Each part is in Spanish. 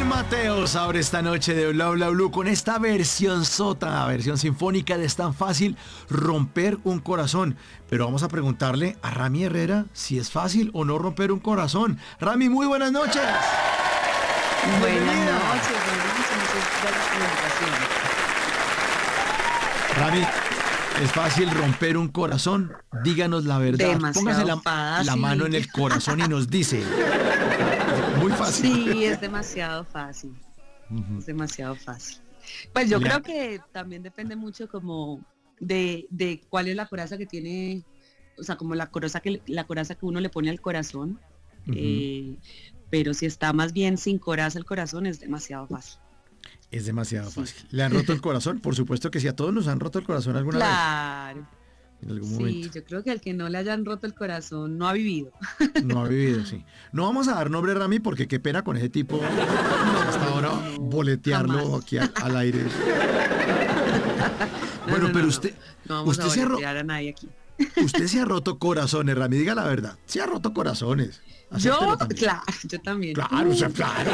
Mateos abre esta noche de Bla Bla Blue con esta versión sota, versión sinfónica de Es tan fácil romper un corazón. Pero vamos a preguntarle a Rami Herrera si es fácil o no romper un corazón. Rami, muy buenas noches. Buenas noches, muchas gracias por la invitación. Rami, ¿es fácil romper un corazón? Díganos la verdad. Demasiado Póngase la mano en el corazón y nos dice. Muy fácil. Sí, es demasiado fácil. Es demasiado fácil. Pues yo creo que también depende mucho como de cuál es la coraza que tiene, o sea, como la coraza que uno le pone al corazón. Pero si está más bien sin coraza el corazón, es demasiado fácil. Es demasiado fácil. ¿Le han roto el corazón? Por supuesto que sí, a todos nos han roto el corazón alguna vez. Claro. En algún momento. Sí, yo creo que al que no le hayan roto el corazón no ha vivido. No ha vivido, sí. No vamos a dar nombre, Rami, porque qué pena con ese tipo. Hasta ahora boletearlo jamás. aquí al aire. Bueno, pero usted. No vamos usted a boletear a nadie aquí. Usted se ha roto corazones, Rami, diga la verdad. Se ha roto corazones. Yo, claro, yo también. Claro, o sea, claro.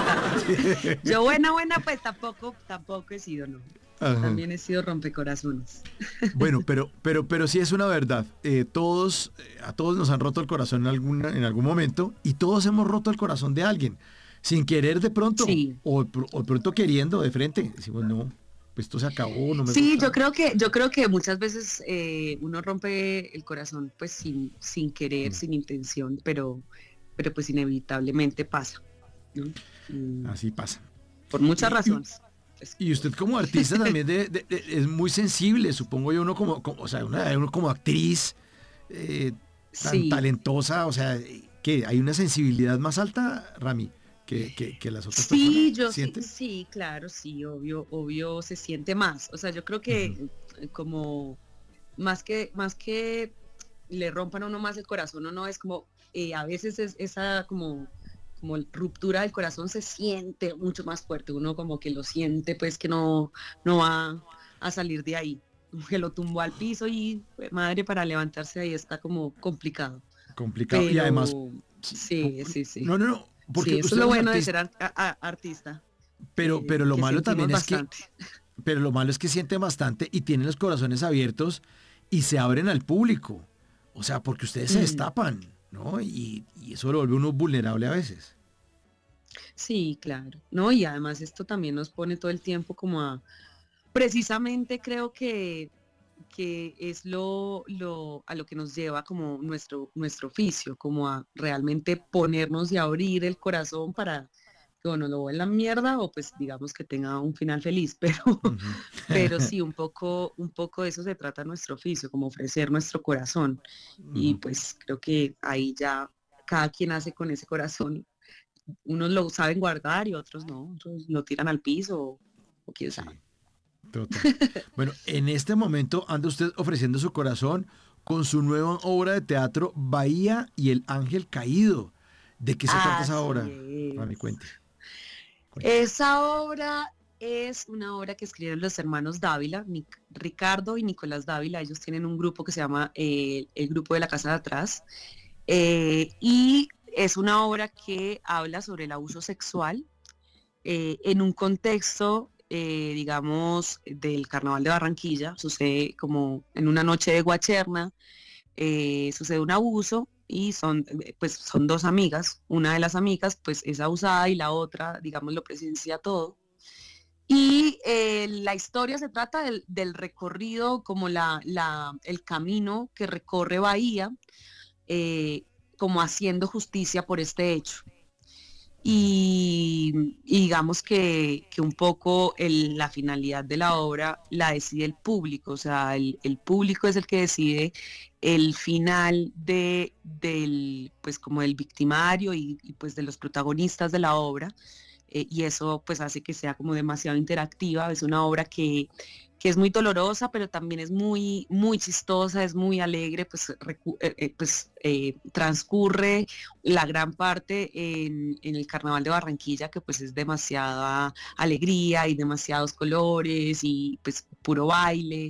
Yo buena, pues tampoco he sido, no. Ajá. También he sido rompecorazones. Bueno, pero sí es una verdad. A todos nos han roto el corazón en algún momento y todos hemos roto el corazón de alguien. Sin querer de pronto, sí. o de pronto queriendo de frente. Decimos, no, pues esto se acabó, no me Sí, gusta. yo creo que muchas veces uno rompe el corazón pues sin querer, sin intención, pero pues inevitablemente pasa, ¿no? Así pasa. Por muchas razones. Y usted como artista también es muy sensible, supongo yo, uno como actriz tan talentosa, o sea, que hay una sensibilidad más alta, Rami, que las otras personas. Sí, claro, sí, obvio se siente más. O sea, yo creo que como más que le rompan a uno más el corazón, no es como a veces es esa como ruptura del corazón se siente mucho más fuerte, uno como que lo siente pues que no va a salir de ahí, que lo tumbó al piso y madre, para levantarse ahí está como complicado. Pero, y además sí. No, porque sí, eso es lo bueno de ser artista. Pero lo malo también es bastante. pero lo malo es que sienten bastante y tienen los corazones abiertos y se abren al público, o sea, porque ustedes se destapan, ¿no? Y eso lo vuelve uno vulnerable a veces. Sí, claro. No, y además esto también nos pone todo el tiempo como a, precisamente creo que es a lo que nos lleva como nuestro oficio, como a realmente ponernos y abrir el corazón para que uno lo vuelva mierda o pues digamos que tenga un final feliz, pero sí, un poco de eso se trata nuestro oficio, como ofrecer nuestro corazón. Y pues creo que ahí ya cada quien hace con ese corazón. Unos lo saben guardar y otros no, otros lo tiran al piso o quién sabe. Total. Bueno, en este momento anda usted ofreciendo su corazón con su nueva obra de teatro Bahía y el Ángel Caído. ¿De qué se trata esa obra? Para mi cuente. Esa obra es una obra que escribieron los hermanos Dávila, Ricardo y Nicolás Dávila. Ellos tienen un grupo que se llama el Grupo de la Casa de Atrás. Y es una obra que habla sobre el abuso sexual en un contexto, digamos, del Carnaval de Barranquilla. Sucede como en una noche de guacherna, sucede un abuso y son dos amigas. Una de las amigas pues es abusada y la otra, digamos, lo presencia todo. Y la historia se trata del recorrido, como el camino que recorre Bahía, como haciendo justicia por este hecho. Y digamos que un poco la finalidad de la obra la decide el público, o sea, el público es el que decide el final pues como del victimario y pues de los protagonistas de la obra, y eso pues hace que sea como demasiado interactiva. Es una obra que es muy dolorosa, pero también es muy, muy chistosa, es muy alegre, transcurre la gran parte en el Carnaval de Barranquilla, que pues es demasiada alegría y demasiados colores y pues puro baile.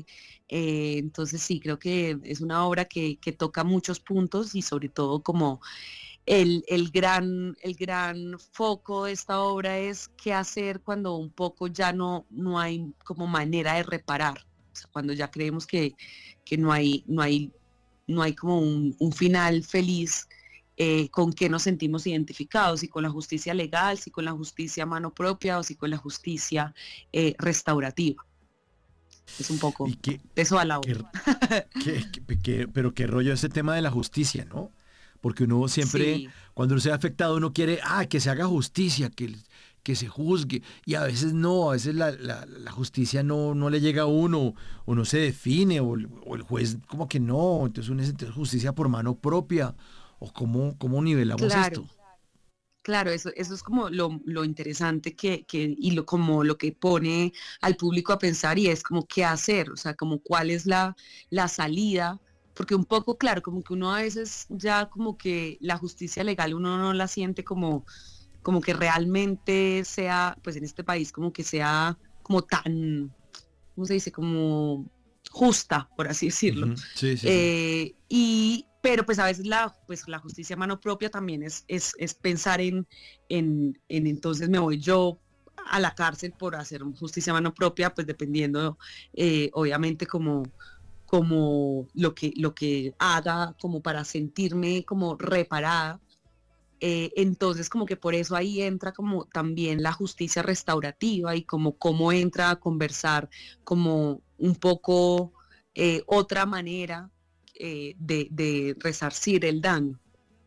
Entonces sí, creo que es una obra que toca muchos puntos y sobre todo como el gran foco de esta obra es qué hacer cuando un poco ya no hay como manera de reparar, o sea, cuando ya creemos que no hay como un final feliz, con qué nos sentimos identificados, si con la justicia legal, si con la justicia a mano propia o si con la justicia restaurativa. Es un poco Y que, de eso a la obra. que, pero qué rollo ese tema de la justicia, ¿no? Porque uno siempre, Sí, cuando uno se ve afectado, uno quiere, que se haga justicia, que se juzgue. Y a veces no, a veces la justicia no le llega a uno, o no se define, o el juez como que no. Entonces uno necesita justicia por mano propia. O cómo nivelamos claro. esto. Claro, eso es como lo interesante y como lo que pone al público a pensar y es como qué hacer, o sea, como cuál es la salida, porque un poco, claro, como que uno a veces ya como que la justicia legal uno no la siente como que realmente sea, pues en este país como que sea como tan, ¿cómo se dice? Como justa, por así decirlo. Ujú. Sí, sí, sí. Pero pues a veces pues la justicia a mano propia también es pensar en entonces me voy yo a la cárcel por hacer justicia a mano propia, pues dependiendo, obviamente, como lo que haga, como para sentirme como reparada. Entonces, como que por eso ahí entra como también la justicia restaurativa y como cómo entra a conversar como un poco otra manera de resarcir el daño.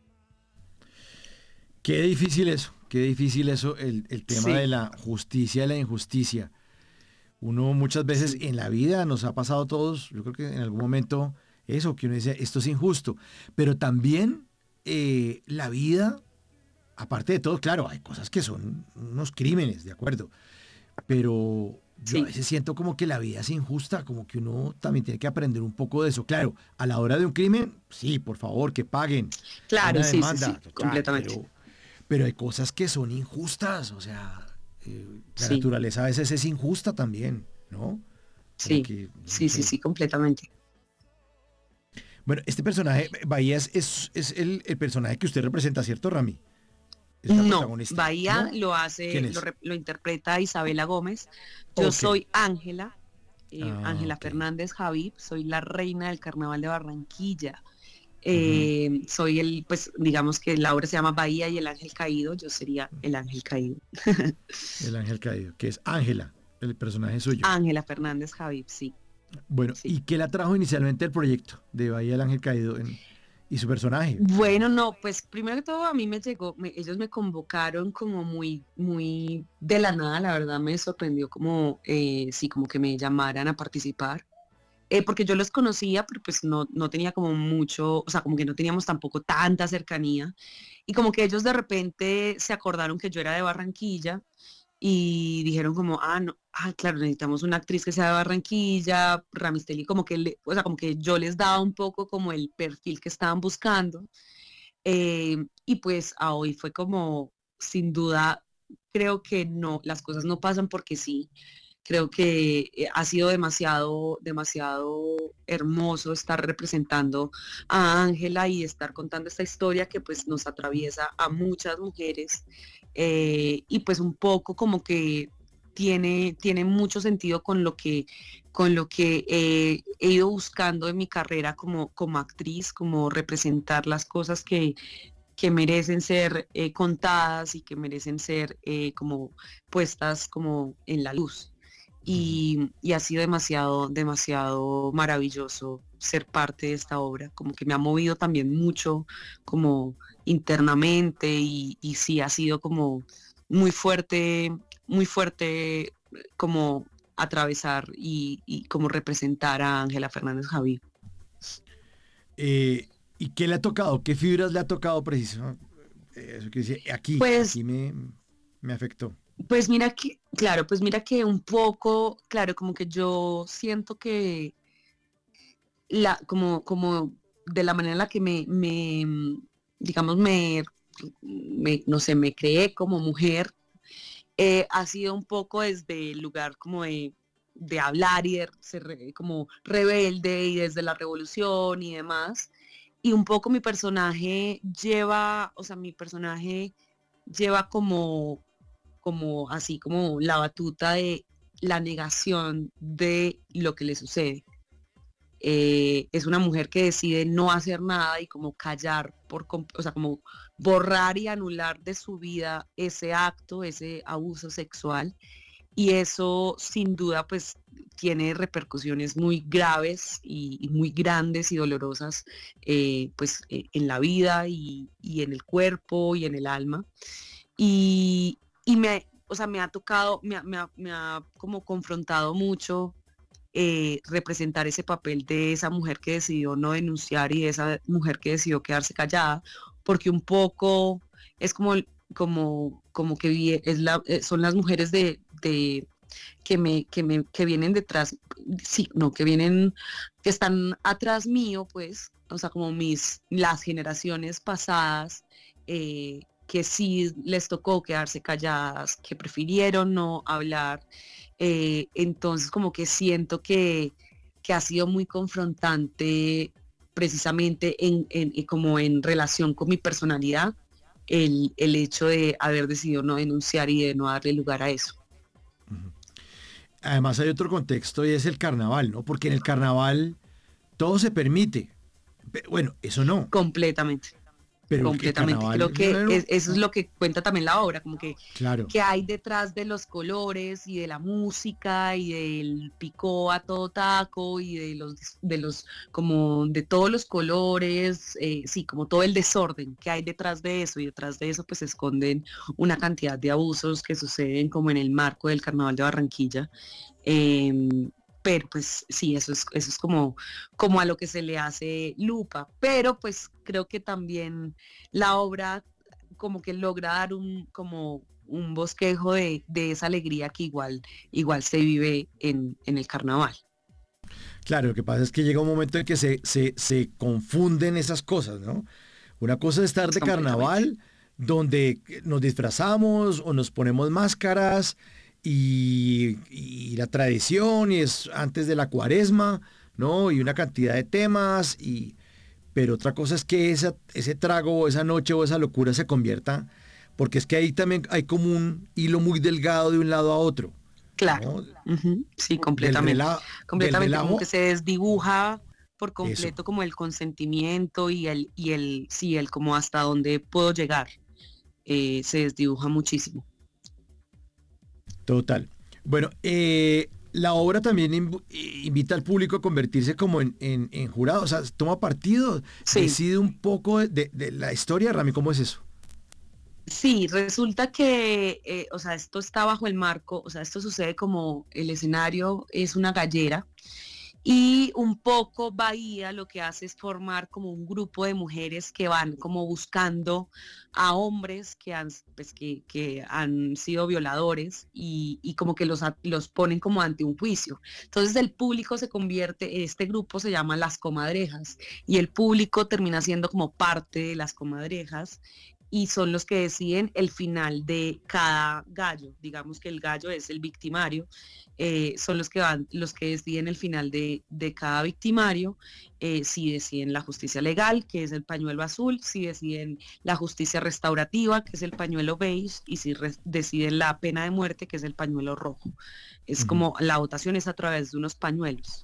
Qué difícil eso, el tema de Sí, la justicia y la injusticia. Uno muchas veces sí, en la vida nos ha pasado a todos, yo creo que en algún momento eso, que uno dice, esto es injusto. Pero también la vida, aparte de todo, claro, hay cosas que son unos crímenes, ¿de acuerdo? Pero yo a sí. veces siento como que la vida es injusta, como que uno también tiene que aprender un poco de eso. Claro, a la hora de un crimen, sí, por favor, que paguen Claro, una sí, sí, demanda sí, total, completamente. pero hay cosas que son injustas, o sea, la Sí, naturaleza a veces es injusta también, ¿no? Como sí, que, no sí, sí, sé. sí, completamente. Bueno, este personaje, Bahía, es el personaje que usted representa, ¿cierto, Rami? Es la No, protagonista, Bahía ¿no? lo ¿Quién hace, es? lo interpreta Isabela Gómez. Yo Ok. soy Ángela, Ah, Ángela ok. Fernández Javib, soy la reina del Carnaval de Barranquilla. Ujú. Soy pues digamos que la obra se llama Bahía y el Ángel Caído, yo sería el Ángel Caído. El ángel caído, que es Ángela, el personaje suyo. Ángela Fernández Javib, sí, Bueno, sí. ¿y qué la trajo inicialmente el proyecto de Bahía del Ángel Caído y su personaje? Bueno, no, pues primero que todo a mí me llegó, ellos me convocaron como muy de la nada, la verdad me sorprendió como, sí, como que me llamaran a participar. Porque yo los conocía, pero pues no tenía como mucho, o sea, como que no teníamos tampoco tanta cercanía. Y como que ellos de repente se acordaron que yo era de Barranquilla y dijeron como, no, claro, necesitamos una actriz que sea de Barranquilla, Ramisteli, como que, o sea, como que yo les daba un poco como el perfil que estaban buscando. Y pues a hoy fue como, sin duda, creo que no, las cosas no pasan porque sí. Creo que ha sido demasiado hermoso estar representando a Ángela y estar contando esta historia que pues nos atraviesa a muchas mujeres, y pues un poco como que tiene mucho sentido con lo que he ido buscando en mi carrera como actriz, como representar las cosas que merecen ser contadas y que merecen ser como puestas como en la luz. Ujú. Y ha sido demasiado maravilloso ser parte de esta obra, como que me ha movido también mucho como internamente y sí ha sido como muy fuerte como atravesar y como representar a Ángela Fernández Javi. ¿Y qué le ha tocado? ¿Qué fibras le ha tocado preciso? Eso que dice, Pues aquí me afectó. Pues mira que, claro, pues mira que un poco, claro, como que yo siento que como de la manera en la que digamos, no sé, me creé como mujer, ha sido un poco desde el lugar como de hablar y de ser como rebelde y desde la revolución y demás. y un poco mi personaje lleva, o sea, mi personaje lleva como así como la batuta de la negación de lo que le sucede. Es una mujer que decide no hacer nada y como callar, o sea, como borrar y anular de su vida ese acto, ese abuso sexual. Y eso sin duda pues tiene repercusiones muy graves y muy grandes y dolorosas en la vida y en el cuerpo y en el alma. Y o sea, me ha tocado, me ha como confrontado mucho representar ese papel de esa mujer que decidió no denunciar y de esa mujer que decidió quedarse callada, porque un poco es como que son las mujeres que vienen detrás, sí, no, que están atrás mío, pues, o sea, como las generaciones pasadas, que sí les tocó quedarse calladas, que prefirieron no hablar. Entonces como que siento que ha sido muy confrontante precisamente como en relación con mi personalidad, el hecho de haber decidido no denunciar y de no darle lugar a eso. Además hay otro contexto y es el carnaval, ¿no? Porque en el carnaval todo se permite. Bueno, eso no. Completamente. Pero el Completamente. carnaval, Creo que eso es lo que cuenta también la obra, como claro. que hay detrás de los colores y de la música y del picó a todo taco y como de todos los colores, sí, como todo el desorden que hay detrás de eso, y detrás de eso pues se esconden una cantidad de abusos que suceden como en el marco del Carnaval de Barranquilla. Pero pues sí, eso es como a lo que se le hace lupa, pero pues creo que también la obra como que logra dar como un bosquejo de esa alegría que igual se vive en el carnaval. Claro, lo que pasa es que llega un momento en que se confunden esas cosas, ¿no? Una cosa es estar de carnaval, donde nos disfrazamos o nos ponemos máscaras y la tradición, y es antes de la cuaresma, ¿no? Y una cantidad de temas, pero otra cosa es que ese trago o esa noche o esa locura se convierta, porque es que ahí también hay como un hilo muy delgado de un lado a otro. Claro, ¿No? sí, completamente. Completamente, como que se desdibuja por eso. completo como el consentimiento sí, el como hasta dónde puedo llegar, se desdibuja muchísimo. Total. Bueno, la obra también invita al público a convertirse como en jurado, o sea, toma partido, Sí. decide un poco de la historia. Rami, ¿cómo es eso? Sí, resulta que, o sea, esto está bajo el marco, o sea, esto sucede como el escenario es una gallera y un poco Bahía lo que hace es formar como un grupo de mujeres que van como buscando a hombres que han sido violadores y como que los ponen como ante un juicio. Entonces el público este grupo se llama Las Comadrejas y el público termina siendo como parte de las comadrejas y son los que deciden el final de cada gallo. Digamos que el gallo es el victimario, son los que deciden el final de cada victimario, si deciden la justicia legal, que es el pañuelo azul, si deciden la justicia restaurativa, que es el pañuelo beige, y si deciden la pena de muerte, que es el pañuelo rojo. Es como la votación es a través de unos pañuelos.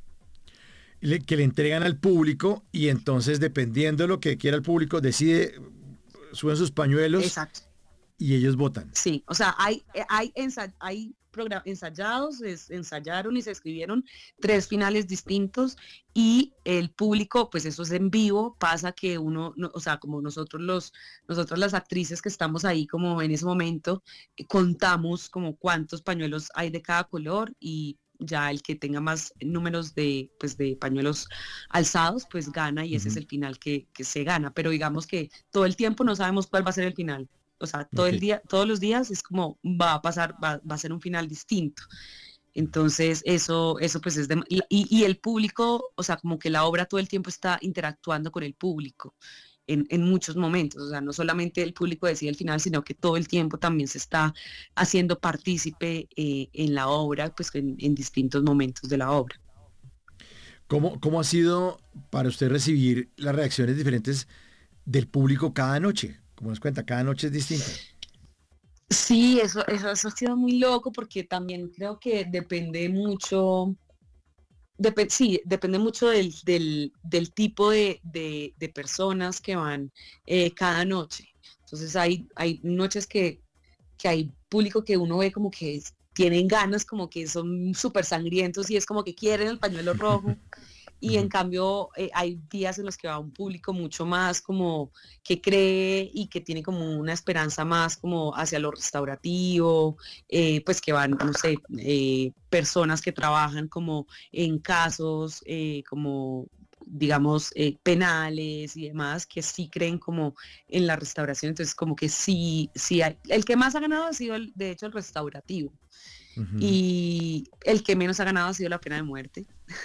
Que le entregan al público y entonces dependiendo de lo que quiera el público suben sus pañuelos. Exacto. Y ellos votan. Sí, o sea, hay ensayados, ensayaron y se escribieron 3 finales distintos y el público, pues eso es en vivo, pasa que uno, no, o sea, como nosotras las actrices que estamos ahí como en ese momento, contamos como cuántos pañuelos hay de cada color y ya el que tenga más números de pañuelos alzados, pues gana y ese es el final que se gana. Pero digamos que todo el tiempo no sabemos cuál va a ser el final. O sea, todos los días es como va a pasar, va a ser un final distinto. Entonces, eso pues y el público, o sea, como que la obra todo el tiempo está interactuando con el público en muchos momentos. O sea, no solamente el público decide el final, sino que todo el tiempo también se está haciendo partícipe en la obra, pues en distintos momentos de la obra. ¿Cómo ha sido para usted recibir las reacciones diferentes del público cada noche? Como nos cuenta, cada noche es distinta. Sí, eso ha sido muy loco porque también creo que depende mucho, sí, depende mucho del tipo de personas que van cada noche. Entonces hay noches que hay público que uno ve como que tienen ganas, como que son súper sangrientos y es como que quieren el pañuelo rojo. Y en Ujú, cambio hay días en los que va un público mucho más como que cree y que tiene como una esperanza más como hacia lo restaurativo, pues que van, no sé, personas que trabajan como en casos como digamos penales y demás que sí creen como en la restauración, entonces como que sí, sí hay, el que más ha ganado ha sido de hecho el restaurativo ujú, y el que menos ha ganado ha sido la pena de muerte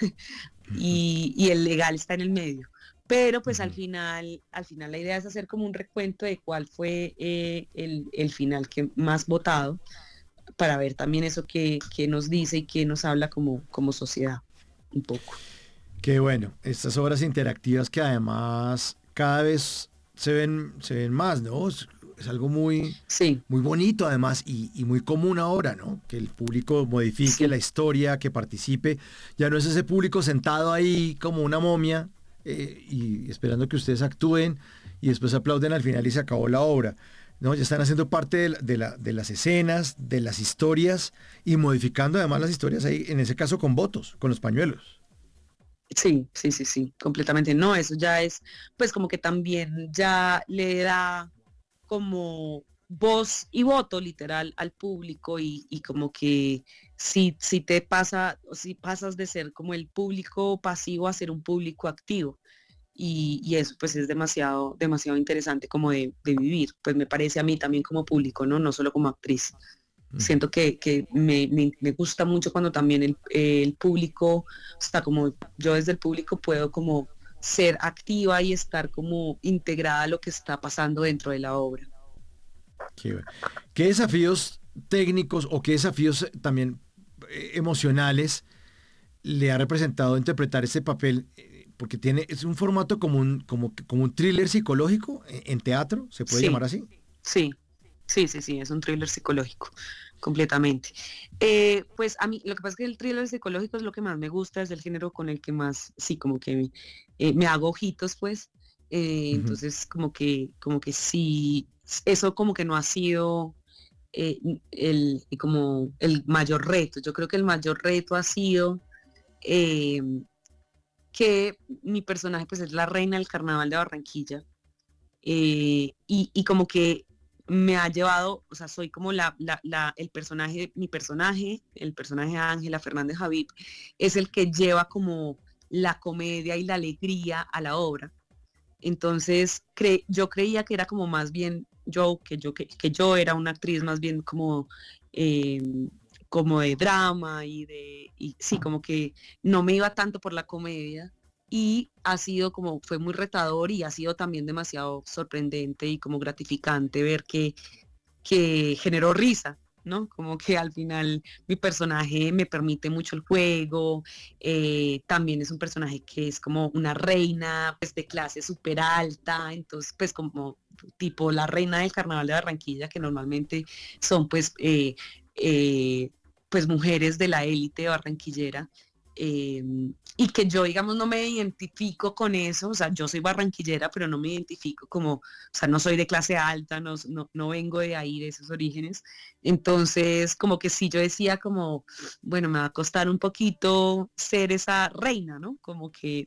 y el legal está en el medio. Pero pues ujú. al final la idea es hacer como un recuento de cuál fue el final que más votado para ver también eso que nos dice y que nos habla como sociedad un poco. Qué bueno, estas obras interactivas que además cada vez se ven más, ¿no? Es algo Sí, muy bonito además y muy común ahora, ¿no? Que el público modifique la sí, historia, que participe. Ya no es ese público sentado ahí como una momia y esperando que ustedes actúen y después aplauden al final y se acabó la obra. ¿No? Ya están haciendo parte de las escenas, de las historias y modificando además las historias ahí, en ese caso con votos, con los pañuelos. sí, sí, sí, sí, completamente. No, eso ya es, pues como que también ya le da como voz y voto literal al público y como que si te pasa, o si pasas de ser como el público pasivo a ser un público activo. Y eso pues es demasiado, demasiado interesante como de vivir, pues me parece a mí también como público, ¿no? No solo como actriz. Ujú. Siento que me gusta mucho cuando también el público, o sea, como yo desde el público puedo como ser activa y estar como integrada a lo que está pasando dentro de la obra. Qué, ¿Qué desafíos técnicos o qué desafíos también emocionales le ha representado interpretar ese papel? Porque es un formato como un thriller psicológico en teatro, ¿se puede llamar Sí, así? sí, sí, sí, sí, es un thriller psicológico, completamente. Pues a mí, lo que pasa es que el thriller psicológico es lo que más me gusta, es el género con el que más, sí, como que me hago ojitos, pues. Ujú. Entonces, como que sí, eso como que no ha sido como el mayor reto. Yo creo que el mayor reto ha sido eh, que mi personaje, pues, es la reina del carnaval de Barranquilla y como que me ha llevado, o sea, soy como el personaje, mi personaje, el personaje de Ángela Fernández Javip, es el que lleva como la comedia y la alegría a la obra. Entonces, yo creía que era como más bien que yo era una actriz más bien eh, como de drama y sí, como que no me iba tanto por la comedia y ha sido como, fue muy retador y ha sido también demasiado sorprendente y como gratificante ver que generó risa, ¿no? Como que al final mi personaje me permite mucho el juego, también es un personaje que es como una reina, pues de clase súper alta, entonces pues como tipo la reina del carnaval de Barranquilla, que normalmente son eh, pues mujeres de la élite barranquillera, eh, y que yo, digamos, no me identifico con eso, o sea, yo soy barranquillera, pero no me identifico como, o sea, no soy de clase alta, no vengo de ahí, de esos orígenes. Entonces, como que sí, yo decía como, bueno, me va a costar un poquito ser esa reina, ¿no? Como que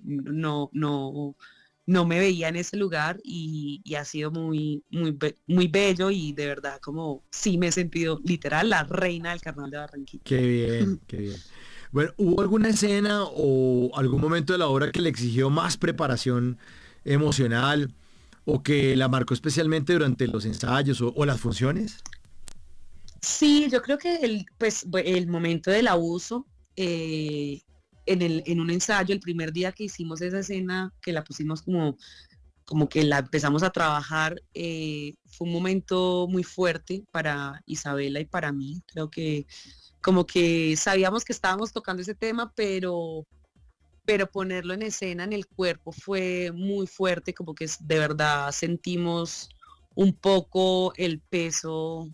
no me veía en ese lugar y ha sido muy bello y de verdad como sí me he sentido literal la reina del carnaval de Barranquilla. Qué bien, qué bien. Bueno, ¿hubo alguna escena o algún momento de la obra que le exigió más preparación emocional o que la marcó especialmente durante los ensayos o las funciones? Sí, yo creo que el momento del abuso en un ensayo, el primer día que hicimos esa escena, que la pusimos como que la empezamos a trabajar, fue un momento muy fuerte para Isabela y para mí. Creo que como que sabíamos que estábamos tocando ese tema, pero ponerlo en escena en el cuerpo fue muy fuerte, como que de verdad sentimos un poco el peso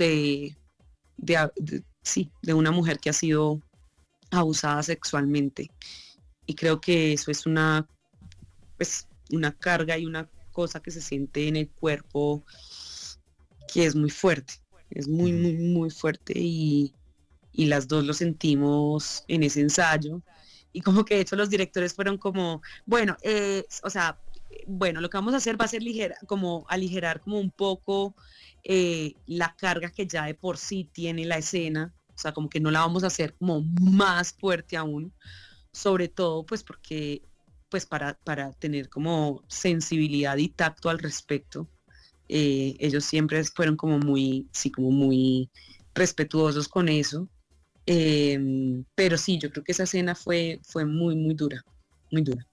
sí, de una mujer que ha sido abusada sexualmente. Y creo que eso es una carga y una cosa que se siente en el cuerpo que es muy fuerte, es muy, Ujú. muy, muy fuerte y las dos lo sentimos en ese ensayo. Y como que de hecho los directores fueron como, bueno, o sea, bueno, lo que vamos a hacer va a ser como aligerar como un poco la carga que ya de por sí tiene la escena, o sea, como que no la vamos a hacer como más fuerte aún, sobre todo pues porque, pues para tener como sensibilidad y tacto al respecto. Ellos siempre fueron como muy, sí, como muy respetuosos con eso. Pero sí, yo creo que esa escena fue muy, muy dura, muy dura.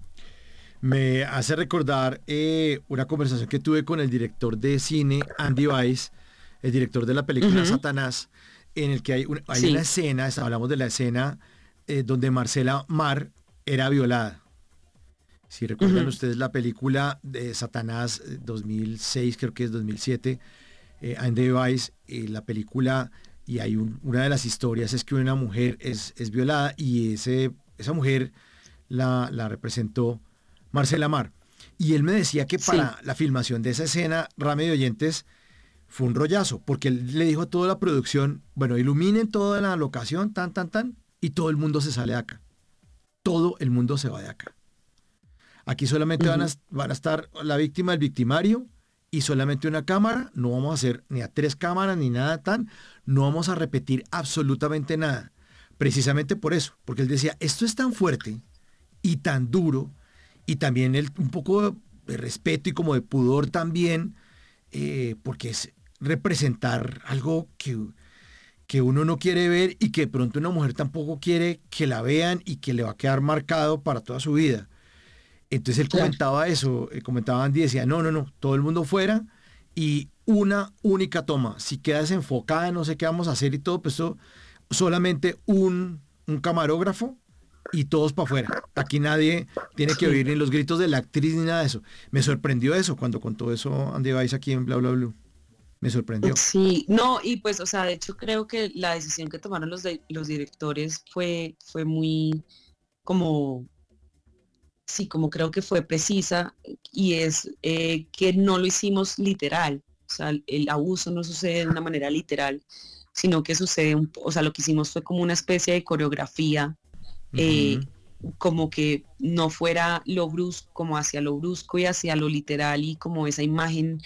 Me hace recordar una conversación que tuve con el director de cine, Andy Weiss, el director de la película Ujú, Satanás, en el que hay una sí, escena, hablamos de la escena donde Marcela Mar era violada. Si recuerdan ujú, ustedes la película de Satanás 2006, creo que es 2007, Andy Weiss, la película, y hay una de las historias es que una mujer es violada y esa mujer la representó Marcela Mar. Y él me decía que sí, para la filmación de esa escena, Rame de Oyentes, fue un rollazo, porque él le dijo a toda la producción, bueno, iluminen toda la locación, tan, tan, tan, y todo el mundo se sale de acá. Todo el mundo se va de acá. Aquí solamente ujú, van a estar la víctima, el victimario, y solamente una cámara. No vamos a hacer ni a 3 cámaras ni nada tan. No vamos a repetir absolutamente nada. Precisamente por eso, porque él decía, esto es tan fuerte y tan duro, y también un poco de respeto y como de pudor también, porque es representar algo que uno no quiere ver y que de pronto una mujer tampoco quiere que la vean y que le va a quedar marcado para toda su vida. Entonces él claro. comentaba eso, comentaba Andy, decía, no, no, no, todo el mundo fuera y una única toma. Si queda desenfocada, no sé qué vamos a hacer y todo, pues eso, solamente un camarógrafo y todos para afuera. Aquí nadie tiene que Sí. oír ni los gritos de la actriz ni nada de eso. Me sorprendió eso cuando contó eso Andy Weiss aquí en Bla Bla Blue. Me sorprendió. Sí, no, y pues, o sea, de hecho creo que la decisión que tomaron los directores fue muy como, sí, como creo que fue precisa y es que no lo hicimos literal, o sea, el abuso no sucede de una manera literal, sino que sucede, o sea, lo que hicimos fue como una especie de coreografía, eh, Ujú. como que no fuera lo brusco, como hacia lo brusco y hacia lo literal y como esa imagen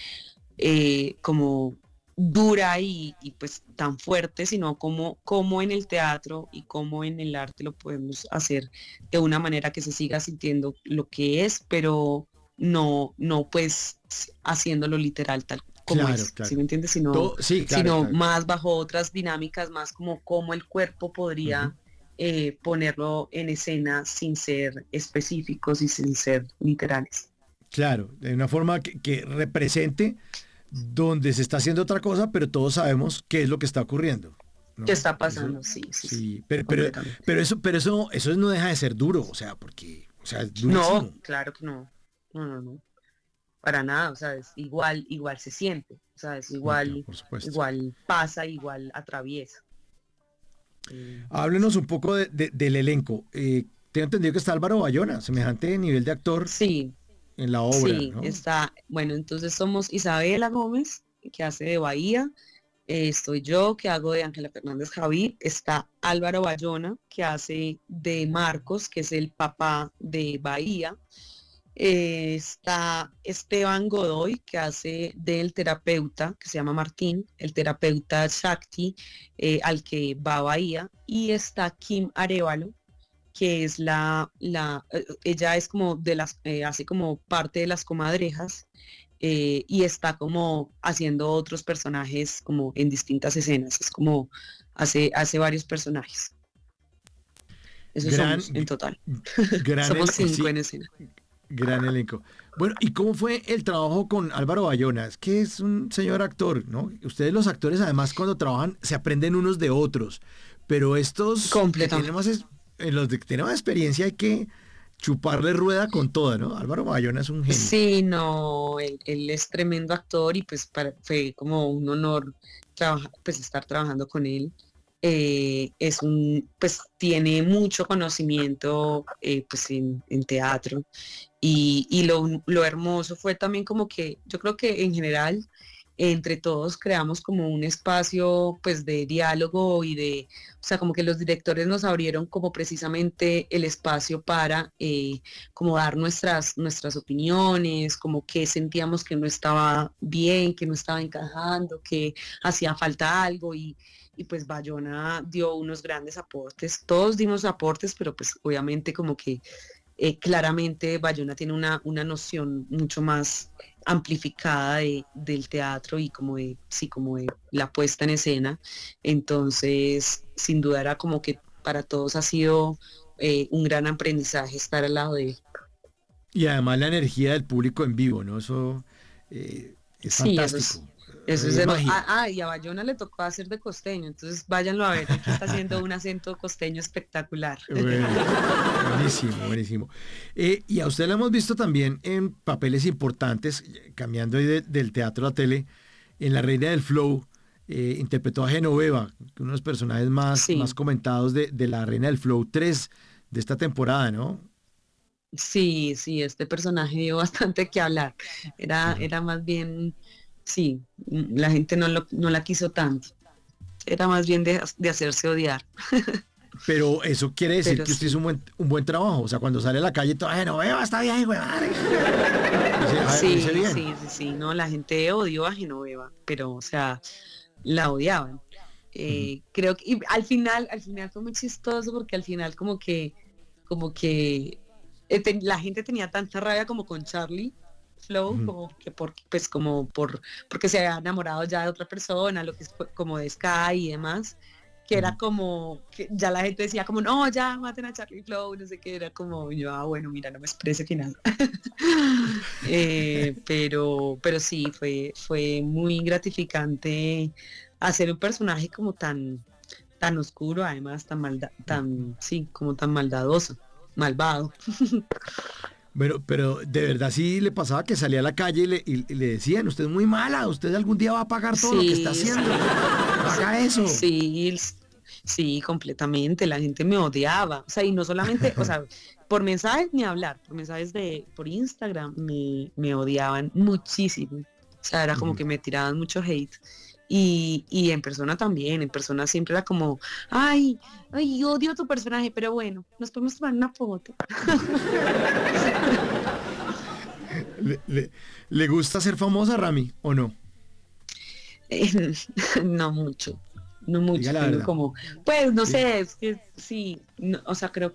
como dura pues tan fuerte, sino como en el teatro y como en el arte lo podemos hacer de una manera que se siga sintiendo lo que es, pero no pues haciéndolo literal tal como Claro, es, ¿sí claro. me entiendes? Todo, sí, claro, Sino claro. más bajo otras dinámicas, más como cómo el cuerpo Ujú. podría ponerlo en escena sin ser específicos y sin ser literales. Claro, de una forma que represente donde se está haciendo otra cosa, pero todos sabemos qué es lo que está ocurriendo, ¿Qué ¿no? está Eso, pasando? Sí, sí, sí, sí, completamente. eso no deja de ser duro, o sea, porque, o sea, es No, durísimo. claro que no. No, no, no. Para nada. O sea, es igual, igual se siente. O sea, es No, claro, igual, por supuesto. igual pasa, igual atraviesa. Háblenos Sí. un poco del elenco. Tengo entendido que está Álvaro Bayona, semejante nivel de actor Sí, en la obra, sí, ¿no? está. Bueno, entonces somos Isabela Gómez, que hace de Bahía. Estoy yo, que hago de Ángela Fernández Javid. Está Álvaro Bayona, que hace de Marcos, que es el papá de Bahía. Está Esteban Godoy, que hace del terapeuta, que se llama Martín, el terapeuta Shakti, al que va a Bahía. Y está Kim Arevalo, que es ella es como hace como parte de las comadrejas y está como haciendo otros personajes como en distintas escenas. Es como hace varios personajes. Esos Gran, somos en total. gran, Somos 5 sí, en escena. gran elenco. Bueno, ¿y cómo fue el trabajo con Álvaro Bayona? Es que es un señor actor, ¿no? Ustedes los actores, además, cuando trabajan, se aprenden unos de otros, pero estos que tienen Completamente. más en los que tenemos experiencia hay que chuparle rueda con toda, ¿no? Álvaro Bayona es un genio. Sí, no, él es tremendo actor y pues fue como un honor pues estar trabajando con él. Pues tiene mucho conocimiento pues en teatro y lo hermoso fue también como que yo creo que en general entre todos creamos como un espacio pues de diálogo o sea, como que los directores nos abrieron como precisamente el espacio para como dar nuestras opiniones, como que sentíamos que no estaba bien, que no estaba encajando, que hacía falta algo y pues Bayona dio unos grandes aportes, todos dimos aportes, pero pues obviamente como que claramente Bayona tiene una noción mucho más amplificada del teatro y como de la puesta en escena. Entonces, sin duda era como que para todos ha sido un gran aprendizaje estar al lado de él. Y además la energía del público en vivo, ¿no? Eso es Sí, fantástico. eso es Es magia. y a Bayona le tocó hacer de costeño, entonces váyanlo a ver, aquí está haciendo un acento costeño espectacular. Bueno, buenísimo, buenísimo. Y a usted la hemos visto también en papeles importantes, cambiando ahí del teatro a tele, en La Reina del Flow, interpretó a Genoveva, uno de los personajes más Sí, comentados de La Reina del Flow 3 de esta temporada, ¿no? sí, este personaje dio bastante que hablar. Ajá. Era más bien, sí, la gente no la quiso tanto. Era más bien de hacerse odiar, Pero eso quiere decir pero que usted hizo sí. un buen trabajo. O sea, cuando sale a la calle, toda Genoveva está bien, güey, madre. Lo hice bien. Sí, no, la gente odió a Genoveva, pero, o sea, la odiaban. Ujú, Creo que y al final fue muy chistoso porque al final como que la gente tenía tanta rabia como con Charlie Flow, ujú, como que pues porque se había enamorado ya de otra persona, lo que es como de Sky y demás, que era ujú. como que ya la gente decía como no, ya maten a Charlie Flow, no sé qué, era como yo, bueno, mira, no me exprese final. Pero sí, fue muy gratificante hacer un personaje como tan oscuro, además sí, como tan maldadoso, malvado. Bueno, pero de verdad sí le pasaba que salía a la calle y le decían, usted es muy mala, usted algún día va a pagar todo lo que está Sí, haciendo. No haga eso. sí, sí, completamente. La gente me odiaba. O sea, y no solamente, o sea, por mensajes ni hablar, por Instagram me odiaban muchísimo. O sea, era como Ujú. que me tiraban mucho hate. Y en persona también, en persona siempre era como, ay, odio a tu personaje, pero bueno, nos podemos tomar una foto. ¿Le, le- le gusta ser famosa, Rami, o no? Eh, no mucho, no Diga mucho. la Tengo verdad. como, pues no Sí. sé, es que sí, o sea, creo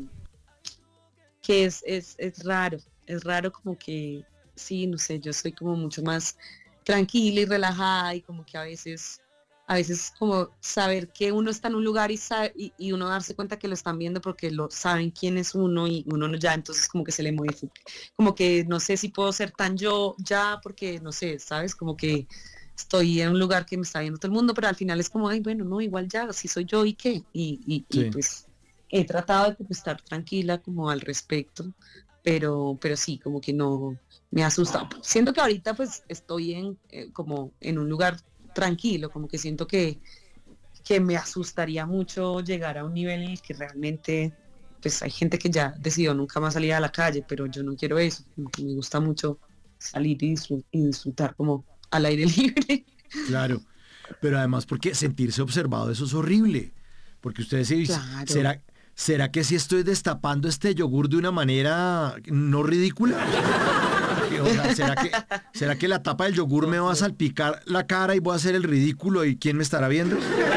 que es raro como que, sí, no sé, yo soy como mucho más tranquila y relajada y como que a veces como saber que uno está en un lugar y uno darse cuenta que lo están viendo porque lo saben quién es uno y uno no ya, entonces como que se le modifica, como que no sé si puedo ser tan yo ya porque no sé, ¿sabes? Como que estoy en un lugar que me está viendo todo el mundo, pero al final es como, ay, bueno, no, igual ya, si soy yo y qué, y Sí. pues he tratado de como estar tranquila como al respecto, pero sí, como que no me asusta. Siento que ahorita pues estoy como en un lugar tranquilo, como que siento que me asustaría mucho llegar a un nivel en el que realmente pues hay gente que ya decidió nunca más salir a la calle, pero yo no quiero eso, como que me gusta mucho salir y disfrutar como al aire libre. Claro, pero además porque sentirse observado eso es horrible, porque ustedes se dice, Claro. ¿será que si estoy destapando este yogur de una manera no ridícula? O sea, ¿será que la tapa del yogur me va a salpicar la cara y voy a hacer el ridículo y quién me estará viendo?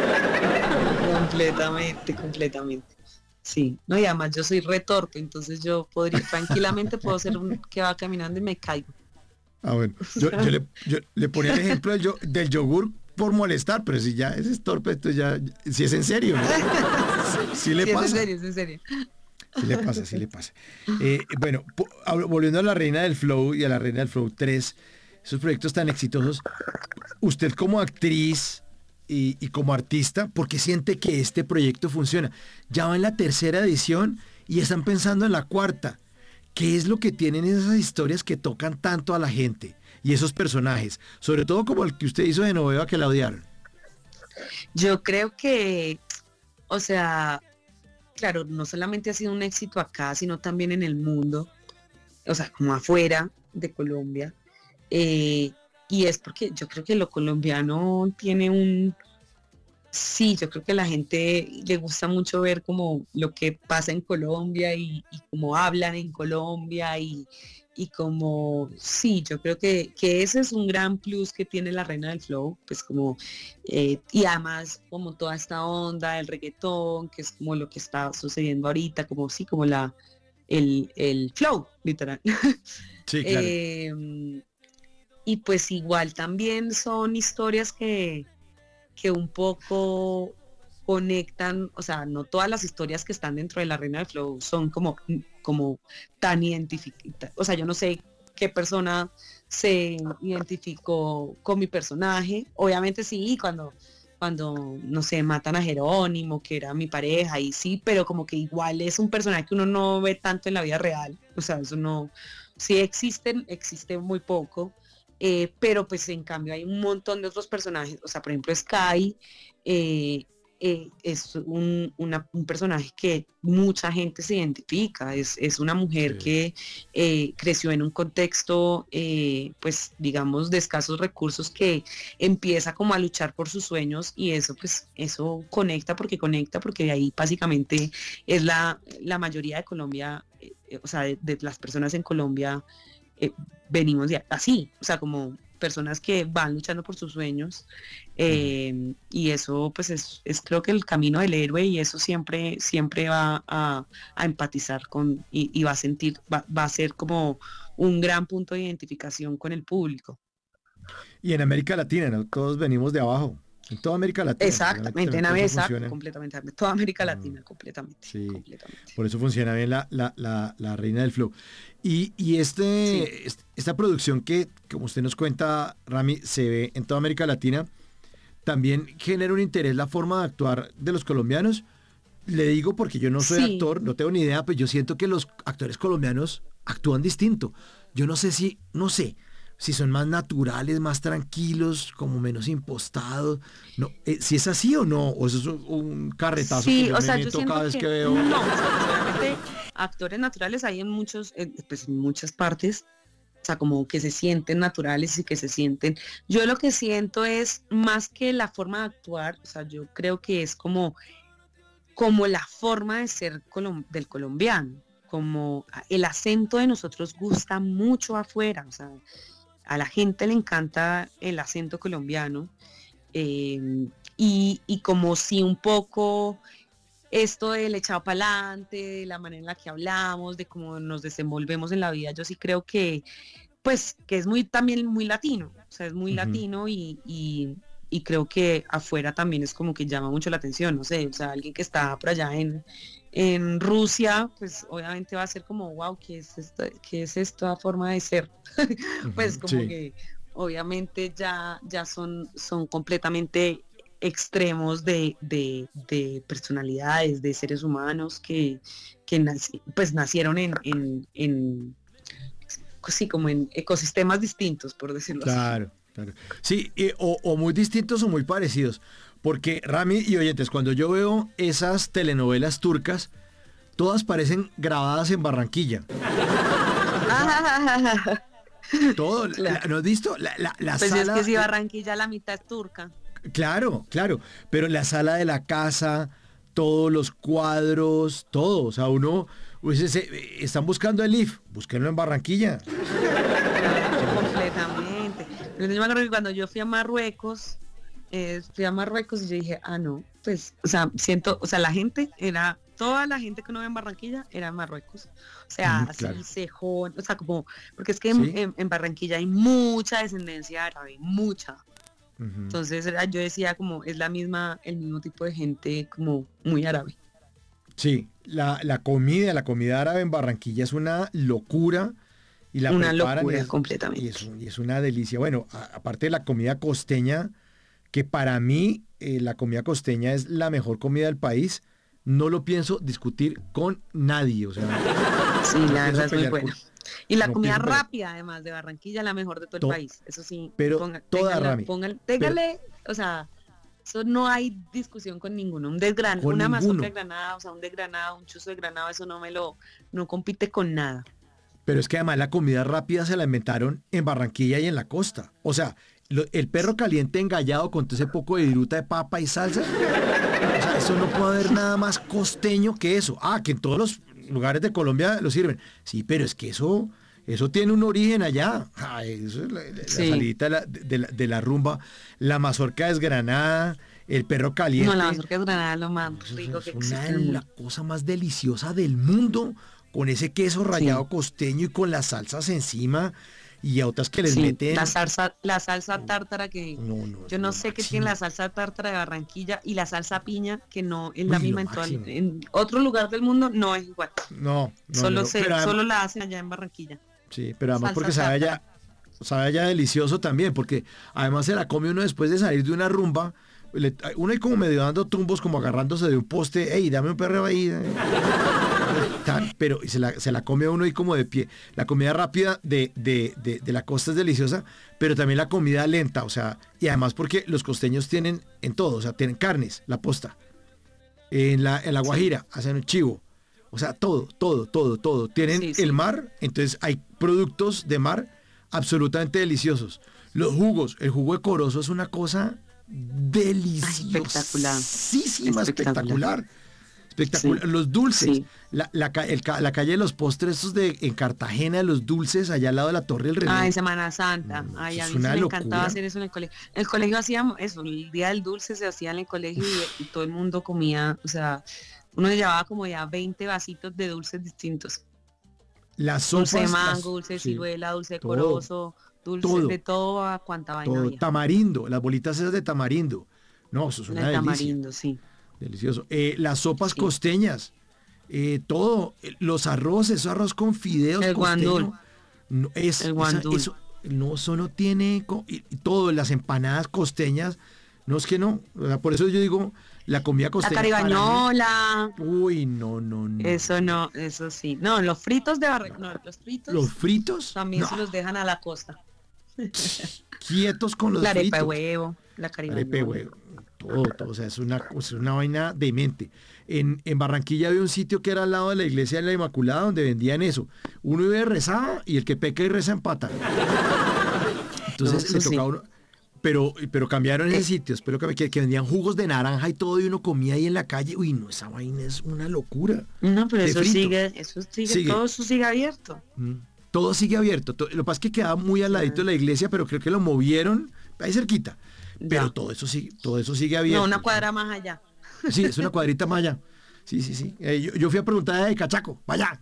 Completamente. Sí, no, y además yo soy retorpe, entonces yo podría, tranquilamente puedo ser un que va caminando y me caigo. Ah, bueno, yo le ponía el ejemplo del yogur por molestar, pero si ya es torpe, entonces si es en serio, ¿no? Sí le Sí, es en pasa. serio, es en serio. Sí le pasa, sí le pasa. Bueno, volviendo a La Reina del Flow y a La Reina del Flow 3, esos proyectos tan exitosos, usted como actriz, y como artista, porque siente que este proyecto funciona. Ya va en la tercera edición y están pensando en la cuarta. ¿Qué es lo que tienen esas historias que tocan tanto a la gente y esos personajes? Sobre todo como el que usted hizo de Noveva, que la odiaron. Yo creo que, o sea, claro, no solamente ha sido un éxito acá, sino también en el mundo, o sea, como afuera de Colombia. Eh, y es porque yo creo que lo colombiano tiene sí, yo creo que a la gente le gusta mucho ver como lo que pasa en Colombia y cómo hablan en Colombia y como, sí, yo creo que ese es un gran plus que tiene la Reina del Flow, pues como, y además como toda esta onda del reggaetón, que es como lo que está sucediendo ahorita, como sí, como el flow, literal. Sí, claro. Eh, y pues igual también son historias que un poco conectan, o sea, no todas las historias que están dentro de la Reina del Flow son como tan identificadas, o sea, yo no sé qué persona se identificó con mi personaje, obviamente sí, cuando, no sé, matan a Jerónimo, que era mi pareja, y sí, pero como que igual es un personaje que uno no ve tanto en la vida real, o sea, eso no, sí existe muy poco, pero pues en cambio hay un montón de otros personajes, o sea, por ejemplo Sky eh, es un personaje que mucha gente se identifica, es una mujer Sí. que creció en un contexto, pues digamos, de escasos recursos que empieza como a luchar por sus sueños y eso pues eso conecta porque de ahí básicamente es la mayoría de Colombia, o sea, de las personas en Colombia eh, venimos así, o sea, como personas que van luchando por sus sueños Ujú. y eso pues es creo que el camino del héroe y eso siempre va a empatizar con y va a sentir, va a ser como un gran punto de identificación con el público. Y en América Latina, ¿no? Todos venimos de abajo. En toda América Latina, seguramente Exactamente, también por eso exacto, funciona. completamente, toda América Mm, Latina, completamente, sí, completamente. por eso funciona bien la Reina del Flow. Y Sí. esta producción que, como usted nos cuenta, Rami, se ve en toda América Latina, también genera un interés la forma de actuar de los colombianos. Le digo porque yo no soy Sí, actor, no tengo ni idea, pero yo siento que los actores colombianos actúan distinto. Yo no sé si son más naturales, más tranquilos, como menos impostados. No, si es así o no, o eso es un carretazo que sí, yo o me sea, yo meto cada siento vez que que veo. no, o sea, realmente actores naturales hay en pues en muchas partes, o sea, como que se sienten naturales y que se sienten. Yo lo que siento es más que la forma de actuar, o sea, yo creo que es como la forma de ser del colombiano, como el acento de nosotros gusta mucho afuera, o sea, a la gente le encanta el acento colombiano eh, y como si un poco esto del echado para adelante, de la manera en la que hablamos, de cómo nos desenvolvemos en la vida, yo sí creo que, pues, que es también muy latino, o sea, es muy Ujú. latino y creo que afuera también es como que llama mucho la atención, no sé, o sea, alguien que está por allá en Rusia, pues obviamente va a ser como, wow, qué es esta forma de ser? Pues Ujú, como sí, que obviamente ya son completamente extremos de personalidades, de seres humanos que pues nacieron sí, como en ecosistemas distintos, por decirlo así. claro, claro. Sí, o muy distintos o muy parecidos. Porque Rami y oyentes, cuando yo veo esas telenovelas turcas, todas parecen grabadas en Barranquilla. O sea, todo, Claro. ¿no has visto? La Pues es que sala, si Barranquilla la mitad es turca. claro, claro, pero la sala de la casa, todos los cuadros, todo. O sea, uno, pues, están buscando el IF, búsquenlo en Barranquilla. Claro, Sí. completamente. Pero yo me acuerdo que cuando yo fui a Marruecos y yo dije, ah, no, pues, o sea, siento, o sea, toda la gente que uno ve en Barranquilla era en Marruecos. O sea, Claro. así, cejón, o sea, como, porque es que en, Sí. en- en Barranquilla hay mucha descendencia árabe, mucha. Ujú. Entonces yo decía como, es el mismo tipo de gente como muy árabe. Sí, la comida árabe en Barranquilla es una locura y la Una preparan locura y completamente. es una delicia. Bueno, aparte de la comida costeña, que para mí la comida costeña es la mejor comida del país, no lo pienso discutir con nadie. O sea, sí, la verdad es muy buena. Y la no comida pienso pelear. rápida, además de Barranquilla, la mejor de todo el To- país. Eso sí, pero toda, Rami. téngale, o sea, eso no hay discusión con ninguno. Con Una mazorca ninguno. de granada, o sea, un chuzo de granada, eso no compite con nada. Pero es que además la comida rápida se la inventaron en Barranquilla y en la costa. O sea, el perro caliente engallado con todo ese poco de viruta de papa y salsa. O sea, eso no puede haber nada más costeño que eso. Ah, que en todos los lugares de Colombia lo sirven. Sí, pero es que eso tiene un origen allá. Ay, eso es la Sí. salidita de la rumba. La mazorca desgranada, el perro caliente. No, la mazorca de granada es lo más Eso rico es que una existe en de el la mundo. cosa más deliciosa del mundo, con ese queso rallado Sí. costeño y con las salsas encima y a otras que les Sí, meten. la salsa tártara que No, yo es no lo sé qué máximo. tiene la salsa tártara de Barranquilla y la salsa piña que no es la Uy, lo misma máximo. en otro lugar del mundo no es igual. No, pero Solo la hacen allá en Barranquilla. sí, pero además Salsa porque tártara. sabe allá delicioso también, porque además se la come uno después de salir de una rumba. Uno ahí como medio dando tumbos, como agarrándose de un poste, ey, dame un perreo ahí. Pero se la come uno ahí como de pie. La comida rápida de la costa es deliciosa, pero también la comida lenta, o sea, y además porque los costeños tienen en todo, o sea, tienen carnes, la posta, en la Guajira, hacen un chivo, o sea, todo. Tienen Sí, sí. el mar, entonces hay productos de mar absolutamente deliciosos. Los jugos, el jugo de corozo es una cosa Espectacular. deliciosísima, espectacular. Sí. Los dulces, Sí. la calle de los postres, estos en Cartagena, los dulces, allá al lado de la Torre del Reloj. Ah, en Semana Santa. No, Ay, eso a es mí sí una me locura. encantaba hacer eso en el colegio. En el colegio hacíamos eso, el día del dulce se hacía en el colegio y todo el mundo comía, o sea, uno llevaba como ya 20 vasitos de dulces distintos. Las Dulce de sopas, mango, dulce de sí, ciruela, dulce de todo, corozo, dulce todo, de todo a cuanta vaina todo. había. Tamarindo, las bolitas esas de tamarindo. No, eso es En una el delicia. tamarindo, sí. Delicioso. Las sopas Sí. costeñas, todo. Los arroces, eso arroz con fideos El costeño. guandul. No, El guandul. eso no tiene, y todo, las empanadas costeñas, no es que no. O sea, por eso yo digo, la comida La costeña. para mí- caribañola. Uy, no. Eso no, eso sí. No, los fritos de Barranquilla, no, los fritos Los fritos, también no, se los dejan a la costa. quietos con los La arepa de fritos. huevo, la Arepa de caribañola. huevo, todo, o sea, es una vaina demente. En Barranquilla había un sitio que era al lado de la iglesia de la Inmaculada donde vendían eso. Uno iba y rezaba y el que peca y reza empata. Entonces No, le eso tocaba a sí. uno. Pero cambiaron ese sitio, espero que vendían jugos de naranja y todo, y uno comía ahí en la calle. Uy, no, esa vaina es una locura. No, pero De eso frito. sigue, todo eso sigue abierto. Mm. Todo sigue abierto. Lo que pasa es que quedaba muy al ladito de la iglesia, pero creo que lo movieron ahí cerquita. Pero Ya. todo eso sigue abierto. No, una cuadra más allá. Sí, es una cuadrita más allá. Sí. Yo fui a preguntar de Cachaco, vaya.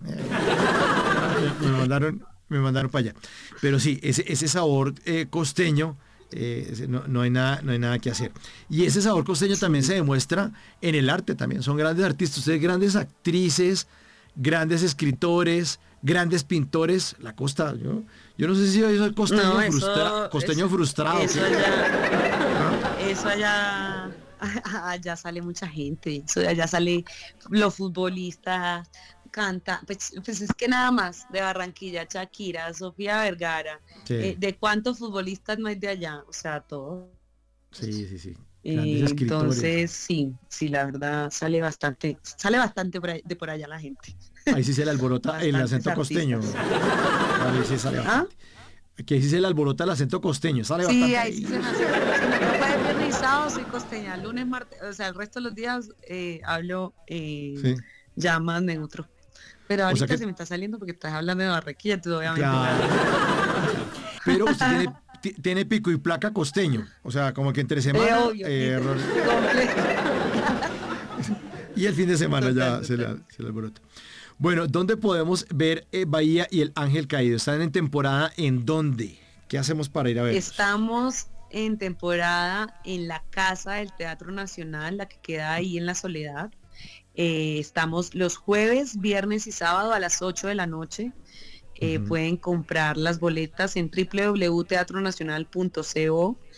Me mandaron para allá. Pero sí, ese sabor costeño, no hay nada que hacer. Y ese sabor costeño también se demuestra en el arte también. Son grandes artistas, ustedes grandes actrices, grandes escritores, grandes pintores. La costa, yo no sé si yo soy costeño, No, eso, costeño eso- frustrado. Eso ¿qué? allá, eso allá, allá sale mucha gente, eso de allá sale los futbolistas, canta, pues es que nada más de Barranquilla, Shakira, Sofía Vergara, Sí. de cuántos futbolistas no hay de allá, o sea, todo. Sí. Grandes escritores. Entonces, sí, la verdad sale bastante de por allá la gente. Ahí sí se le alborota el Bastantes acento costeño. artistas. Ahí sí sale ¿Ah? bastante. Aquí ahí sí se le alborota el acento costeño. Sale Sí, bastante. ahí sí se me hace. Si me toca el viernes y sábado, soy costeña. Lunes, martes, o sea, el resto de los días hablo Sí. ya más neutro. Pero O ahorita sea que- se me está saliendo porque estás hablando de Barranquilla, tú obviamente. Claro. Pero usted tiene pico y placa costeño. O sea, como que entre semana. Obvio. Completo. Y el fin de semana ya Total. se le alborota. Bueno, ¿dónde podemos ver Bahía y el Ángel Caído? ¿Están en temporada en dónde? ¿Qué hacemos para ir a ver? Estamos en temporada en la Casa del Teatro Nacional, la que queda ahí en La Soledad. Estamos los jueves, viernes y sábado a las 8 de la noche. Ujú. Pueden comprar las boletas en www.teatronacional.co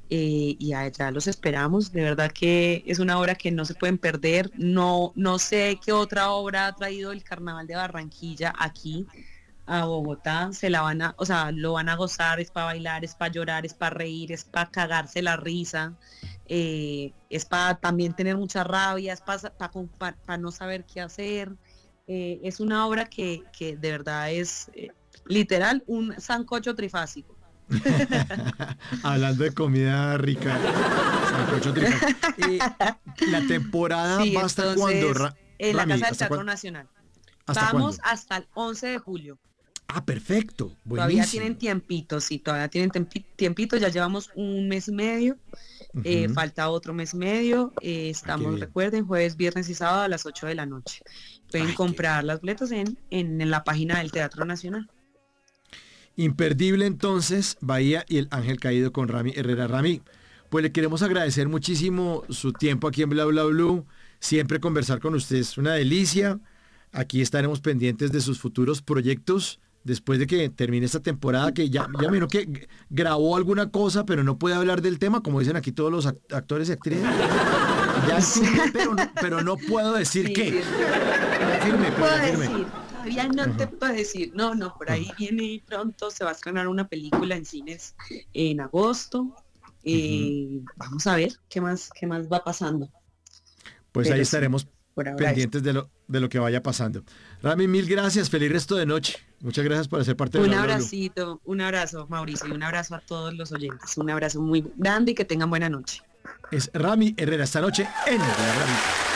y allá los esperamos. De verdad que es una obra que no se pueden perder. No, no sé qué otra obra ha traído el Carnaval de Barranquilla aquí a Bogotá. Se la van a, o sea, lo van a gozar, es para bailar, es para llorar, es para reír, es para cagarse la risa, es para también tener mucha rabia, es para no saber qué hacer. Es una obra que de verdad es literal un sancocho trifásico. Hablando de comida rica, sancocho trifásico. La temporada Sí, va hasta entonces, cuándo, en la Rami, Casa del ¿hasta Teatro Nacional. hasta Vamos cuándo? hasta el 11 de julio. Ah, perfecto, Todavía tienen buenísimo. tiempitos, sí, todavía tienen tiempito, ya llevamos un mes y medio, Ujú. falta otro mes y medio, Ah, qué estamos, bien. recuerden, jueves, viernes y sábado a las 8 de la noche. Pueden Ay, qué bien. comprar las boletas en la página del Teatro Nacional. Imperdible entonces, Bahía y el Ángel Caído con Rami Herrera. Rami, pues le queremos agradecer muchísimo su tiempo aquí en Bla Bla Blue. Siempre conversar con usted es una delicia. Aquí estaremos pendientes de sus futuros proyectos después de que termine esta temporada, que ya vino que grabó alguna cosa, pero no puede hablar del tema, como dicen aquí todos los actores y actrices. Ya firme, pero no puedo decir Sí, qué. sí, Ya firme, pero puedo ya firme. decir, todavía no te Ajá, puedo decir, no, no, por ahí ajá, viene pronto, se va a estrenar una película en cines en agosto. ujú. Vamos a ver qué más va pasando, Pues ahí pero sí, estaremos por ahora es. pendientes de lo que vaya pasando. Rami, mil gracias, feliz resto de noche. Muchas gracias por hacer parte de Bla Bla Blue. Un abrazo, Mauricio, y un abrazo a todos los oyentes. Un abrazo muy grande y que tengan buena noche. Es Rami Herrera esta noche en Bla Bla Blue.